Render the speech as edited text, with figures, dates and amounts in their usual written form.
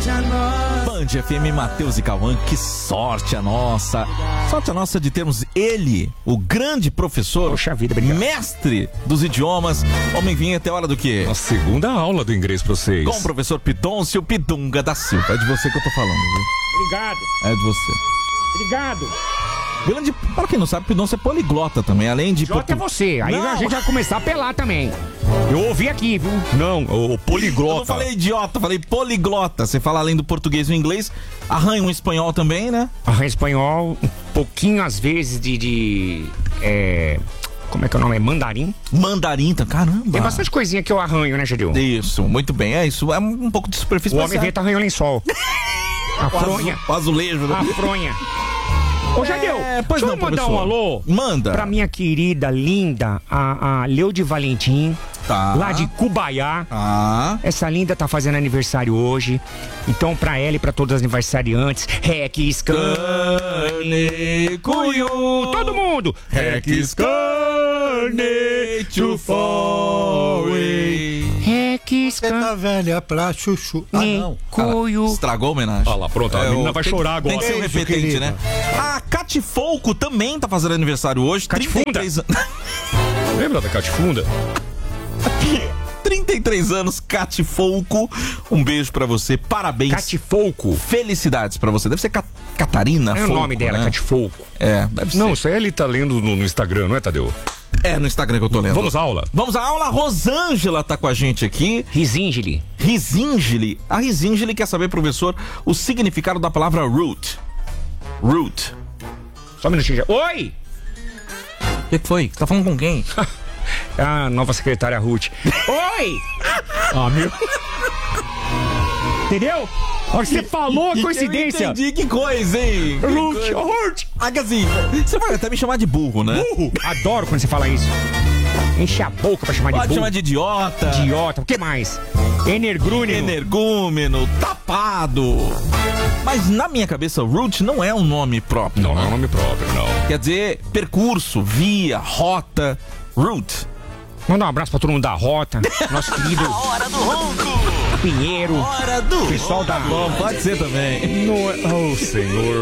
Band FM, Matheus e Cauã, que sorte a nossa. Sorte a nossa de termos ele, o grande professor, poxa vida, obrigado, mestre dos idiomas. Homem, vinha até a hora do quê? A segunda aula do inglês pra vocês. Com o professor Pidoncio Pidunga da Silva. É de você que eu tô falando, viu? Obrigado. É de você. Obrigado. Grande, para quem não sabe, Pidoncio é poliglota também, além de... Jota é você, aí não, a gente vai começar a apelar também. Eu ouvi aqui, viu? Não, o poliglota. Eu não falei idiota, falei poliglota. Você fala além do português e o inglês, arranha um espanhol também, né? Arranha espanhol, um pouquinho às vezes como é que é o nome? É mandarim? Mandarim, caramba. Tem bastante coisinha que eu arranho, né, Jadil? Isso, muito bem. É isso, é um pouco de superfície. O homem vento arranhou lençol. A fronha. O azulejo. Né? A fronha. Ô, Jadil, deixa eu mandar um alô. Manda. Pra minha querida, linda, a Leude Valentim. Tá. Lá de Cubaiá. Essa linda tá fazendo aniversário hoje. Então, pra ela e pra todos os aniversariantes, Rec Scane Cuiu. Todo mundo! Rec Scane to Foy. Rec Scane. Tá velha pra chuchu. Não. Cuiu. Estragou a homenagem. Olha lá, pronto, a menina vai chorar agora. Tem que ser um repetente, né? A Catifouco também tá fazendo aniversário hoje. Catifunda. 33 anos. Lembra da Catifunda? 33 anos, Catifouco. Um beijo pra você, parabéns. Catifouco. Felicidades pra você. Deve ser Catarina É o Fouco, nome dela, né? Catifouco. É, deve ser. Não, isso aí ele tá lendo no Instagram, não é, Tadeu? É no Instagram que eu tô lendo. Vamos à aula. Vamos à aula. Rosângela tá com a gente aqui. Risíngeli. Risíngeli. A Risíngeli quer saber, professor, o significado da palavra root. Root. Só um minutinho. Oi! O que foi? Você tá falando com quem? A nova secretária Ruth. Oi! Ah, meu. Entendeu? A hora que você falou, a coincidência. Eu entendi, que coisa, hein? Ruth. Assim, você vai até me chamar de burro, né? Burro. Adoro quando você fala isso. Enche a boca pra chamar de burro. Pode chamar de idiota. Idiota. O que mais? Energúmeno, tapado. Mas na minha cabeça, route não é um nome próprio. Não, não é um nome próprio, não. Quer dizer, percurso, via, rota, route. Manda um abraço pra todo mundo da Rota. Nosso querido A hora do ronco. Pinheiro. Hora do pessoal da... Bom, pode ser também. Oh, senhor.